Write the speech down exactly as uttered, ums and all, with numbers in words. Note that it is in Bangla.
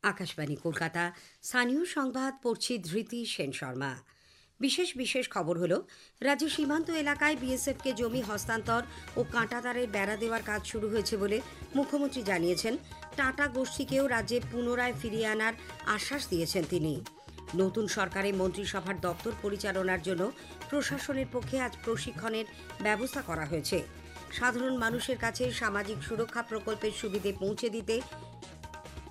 আকাশবাণী কলকাতা। স্থানীয় সংবাদ পড়ছি ধৃতি সেন শর্মা। বিশেষ বিশেষ খবর হলো, রাজ্যের সীমান্ত এলাকায় বিএসএফকে জমি হস্তান্তর ও কাঁটাতারের বেড়া দেওয়ার কাজ শুরু হয়েছে বলে মুখ্যমন্ত্রী জানিয়েছেন। টাটা গোষ্ঠীকেও রাজ্যে পুনরায় ফিরিয়ে আনার আশ্বাস দিয়েছেন তিনি। নতুন সরকারে মন্ত্রিসভার দপ্তর পরিচালনার জন্য প্রশাসনের পক্ষে আজ প্রশিক্ষণের ব্যবস্থা করা হয়েছে। সাধারণ মানুষের কাছে সামাজিক সুরক্ষা প্রকল্পের সুবিধে পৌঁছে দিতে